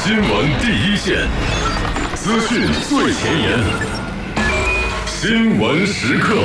新闻第一线，资讯最前沿，新闻时刻。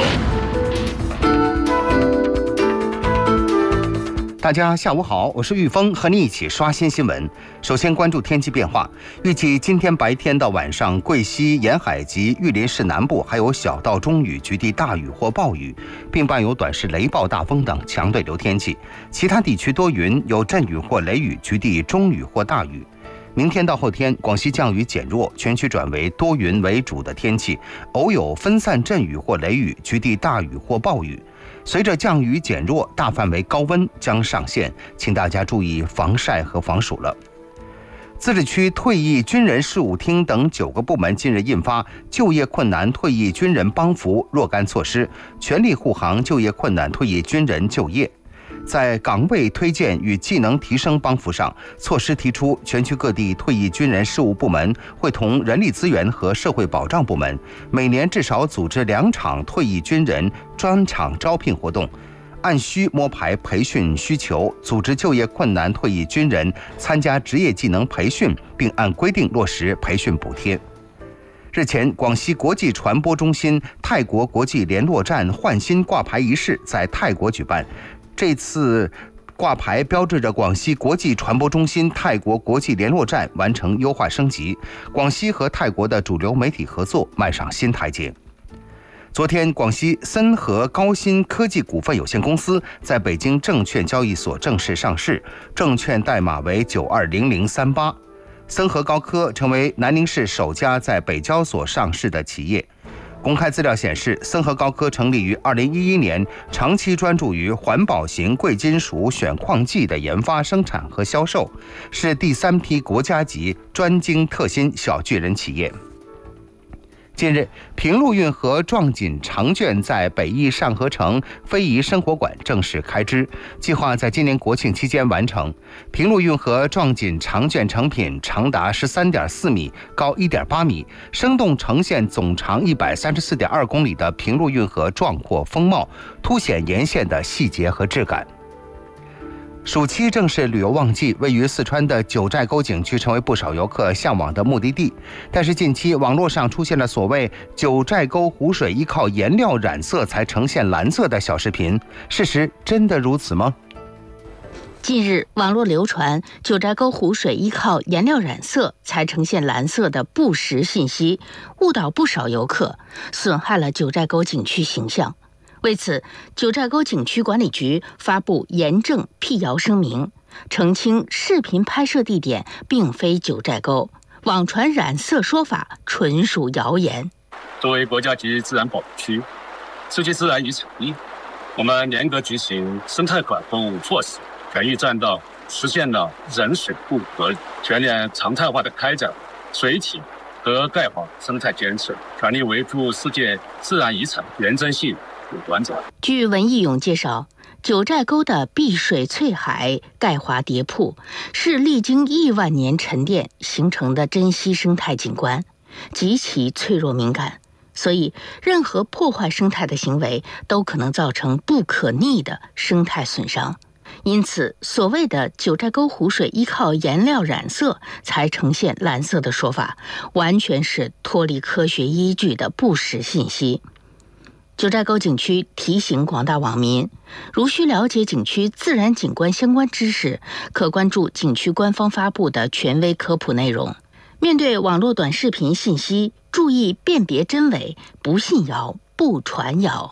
大家下午好，我是玉峰，和你一起刷新新闻。首先关注天气变化，预计今天白天到晚上，贵西沿海及玉林市南部还有小到中雨，局地大雨或暴雨，并伴有短时雷暴、大风等强对流天气。其他地区多云，有阵雨或雷雨，局地中雨或大雨。明天到后天，广西降雨减弱，全区转为多云为主的天气，偶有分散阵雨或雷雨，局地大雨或暴雨。随着降雨减弱，大范围高温将上现，请大家注意防晒和防暑了。自治区退役军人事务厅等9个部门近日印发《就业困难退役军人帮扶若干措施》，全力护航就业困难退役军人就业。在岗位推荐与技能提升帮扶上，措施提出，全区各地退役军人事务部门会同人力资源和社会保障部门，每年至少组织2场退役军人专场招聘活动，按需摸排培训需求，组织就业困难退役军人参加职业技能培训，并按规定落实培训补贴。日前，广西国际传播中心泰国国际联络站换新挂牌仪式在泰国举办。这次挂牌标志着广西国际传播中心泰国国际联络站完成优化升级，广西和泰国的主流媒体合作迈上新台阶。昨天，广西森和高新科技股份有限公司在北京证券交易所正式上市，证券代码为920038。森和高科成为南宁市首家在北交所上市的企业。公开资料显示，森和高科成立于2011年，长期专注于环保型贵金属选矿剂的研发、生产和销售，是第3批国家级专精特新小巨人企业。近日，平陆运河壮锦长卷在北翼上河城非遗生活馆正式开支，计划在今年国庆期间完成。平陆运河壮锦长卷成品长达13.4米，高1.8米，生动呈现总长134.2公里的平陆运河壮阔风貌，凸显沿线的细节和质感。暑期正是旅游旺季，位于四川的九寨沟景区成为不少游客向往的目的地。但是近期网络上出现了所谓九寨沟湖水依靠颜料染色才呈现蓝色的小视频，事实真的如此吗？ 近日，网络流传九寨沟湖水依靠颜料染色才呈现蓝色的不实信息，误导不少游客，损害了九寨沟景区形象。为此，九寨沟景区管理局发布严正辟谣声明，澄清视频拍摄地点并非九寨沟，网传染色说法纯属谣言。 作为国家级自然保护区、世界自然遗产地，我们严格执行生态管控措施，全域占道，实现了人水互和，全面常态化的开展水体和钙化生态建设，全力维护世界自然遗产原真性。 据文义勇介绍，九寨沟的碧水翠海、钙华叠瀑是历经亿万年沉淀形成的珍稀生态景观，极其脆弱敏感，所以任何破坏生态的行为都可能造成不可逆的生态损伤。因此，所谓的九寨沟湖水依靠颜料染色才呈现蓝色的说法，完全是脱离科学依据的不实信息。九寨沟景区提醒广大网民，如需了解景区自然景观相关知识，可关注景区官方发布的权威科普内容。面对网络短视频信息，注意辨别真伪，不信谣，不传谣。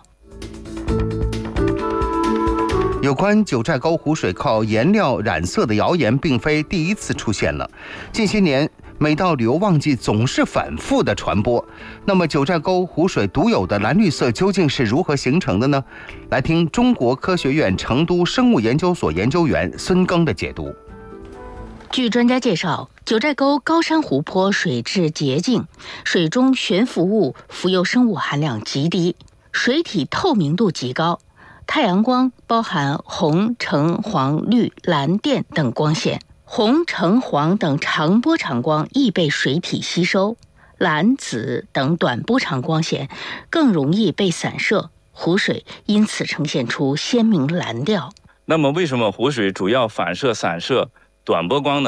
有关九寨沟湖水靠颜料染色的谣言并非第一次出现了，近些年每到旅游旺季总是反复的传播。那么九寨沟湖水独有的蓝绿色究竟是如何形成的呢？来听中国科学院成都生物研究所研究员孙庚的解读。 据专家介绍，九寨沟高山湖泊水质洁净，水中悬浮物浮游生物含量极低，水体透明度极高，太阳光包含红、橙、黄、绿、蓝、靛等光线，红、橙、黄等长波长光易被水体吸收，蓝、紫等短波长光线更容易被散射，湖水因此呈现出鲜明蓝调。 那么为什么湖水主要反射、散射短波光呢？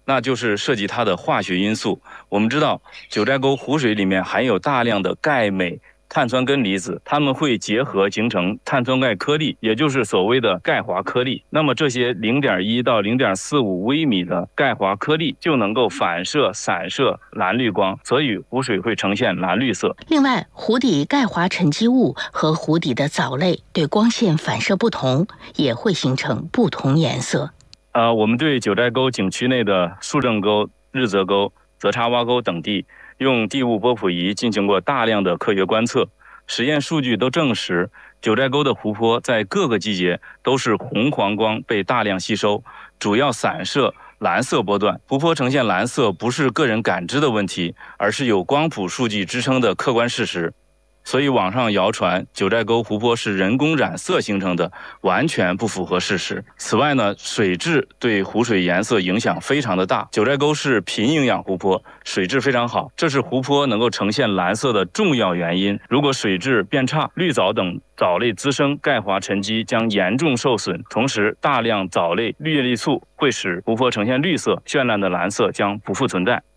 那就是涉及它的化学因素。我们知道，九寨沟湖水里面含有大量的钙、镁、碳酸根离子，它们会结合形成碳酸钙颗粒，也就是所谓的钙华颗粒。那么这些0.1到0.45微米的钙华颗粒就能够反射、散射蓝绿光，所以湖水会呈现蓝绿色。 另外，湖底钙华沉积物和湖底的藻类对光线反射不同，也会形成不同颜色。 我们对九寨沟景区内的树正沟、日泽沟、泽叉洼沟等地用地物波谱仪进行过大量的科学观测，实验数据都证实，九寨沟的湖泊在各个季节都是红黄光被大量吸收，主要散射蓝色波段。湖泊呈现蓝色不是个人感知的问题，而是有光谱数据支撑的客观事实。所以网上谣传九寨沟湖泊是人工染色形成的，完全不符合事实。此外呢，水质对湖水颜色影响非常的大。九寨沟是贫营养湖泊，水质非常好，这是湖泊能够呈现蓝色的重要原因。如果水质变差，绿藻等藻类滋生，钙华沉积将严重受损，同时大量藻类氯叶绿素会使湖泊呈现绿色，绚烂的蓝色将不复存在。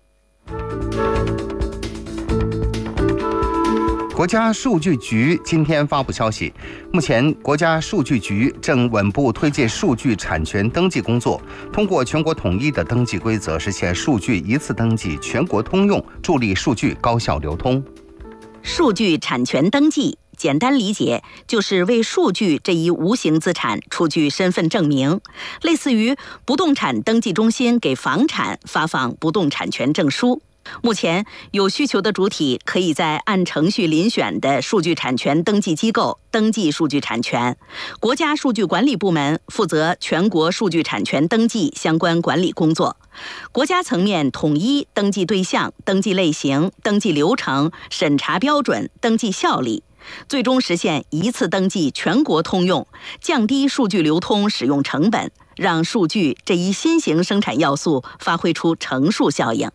国家数据局今天发布消息，目前国家数据局正稳步推进数据产权登记工作，通过全国统一的登记规则，实现数据一次登记、全国通用，助力数据高效流通。 数据产权登记，简单理解就是为数据这一无形资产出具身份证明，类似于不动产登记中心给房产发放不动产权证书。目前有需求的主体可以在按程序遴选的数据产权登记机构登记数据产权，国家数据管理部门负责全国数据产权登记相关管理工作。国家层面统一登记对象、登记类型、登记流程、审查标准、登记效力，最终实现一次登记全国通用，降低数据流通使用成本，让数据这一新型生产要素发挥出乘数效应。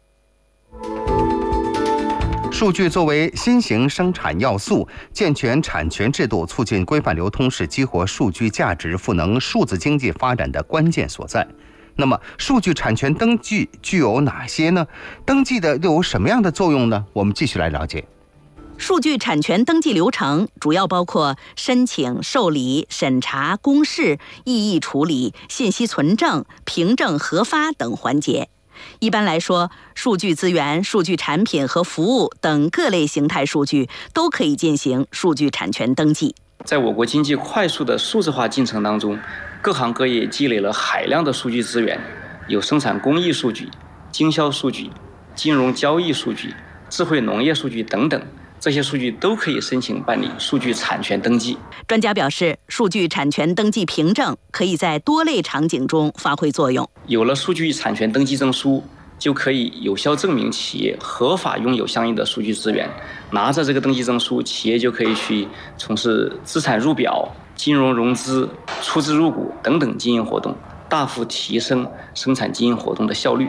数据作为新型生产要素，健全产权制度，促进规范流通，是激活数据价值、赋能数字经济发展的关键所在。那么，数据产权登记具有哪些呢？登记的又有什么样的作用呢？我们继续来了解。 数据产权登记流程主要包括申请、受理、审查、公示、异议处理、信息存证、凭证核发等环节。一般来说，数据资源、数据产品和服务等各类形态数据都可以进行数据产权登记。 在我国经济快速的数字化进程当中，各行各业积累了海量的数据资源，有生产工艺数据、经销数据、金融交易数据、智慧农业数据等等，这些数据都可以申请办理数据产权登记。 专家表示，数据产权登记凭证可以在多类场景中发挥作用。 有了数据产权登记证书，就可以有效证明企业合法拥有相应的数据资源。拿着这个登记证书，企业就可以去从事资产入表、金融融资、出资入股等等经营活动，大幅提升生产经营活动的效率。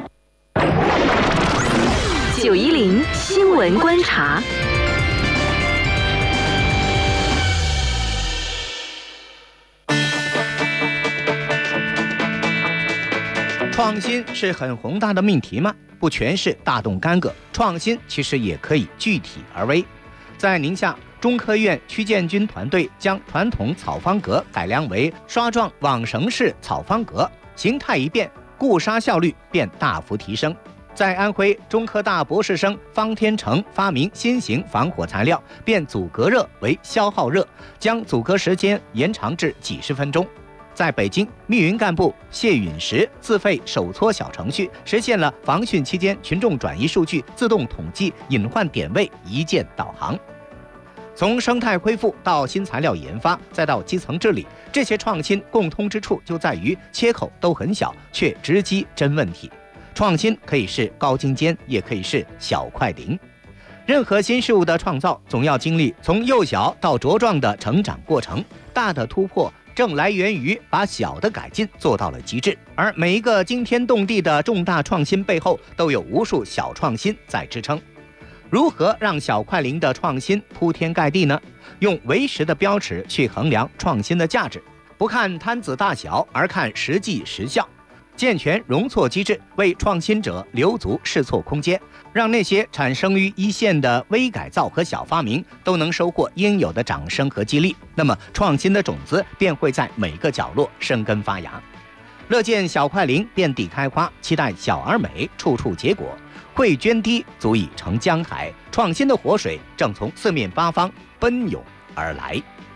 910新闻观察。 创新是很宏大的命题吗？不全是大动干戈，创新其实也可以具体而微。在宁夏，中科院曲建军团队将传统草方格改良为刷状网绳式草方格，形态一变，固杀效率便大幅提升。在安徽，中科大博士生方天成发明新型防火材料，变阻隔热为消耗热，将阻隔时间延长至几十分钟。在北京，密云干部谢允石自费手搓小程序，实现了防汛期间群众转移数据自动统计、隐患点位一键导航。从生态恢复到新材料研发，再到基层治理，这些创新共通之处就在于切口都很小，却直击真问题。创新可以是高精尖，也可以是小快灵。任何新事物的创造，总要经历从幼小到茁壮的成长过程。大的突破正来源于把小的改进做到了极致，而每一个惊天动地的重大创新背后，都有无数小创新在支撑。如何让小快灵的创新铺天盖地呢？用唯实的标尺去衡量创新的价值，不看摊子大小，而看实际实效。 健全容错机制，为创新者留足试错空间，让那些产生于一线的微改造和小发明都能收获应有的掌声和激励，那么创新的种子便会在每个角落生根发芽。乐见小快灵遍地开花，期待小而美处处结果。慧涓滴足以成江海，创新的活水正从四面八方奔涌而来。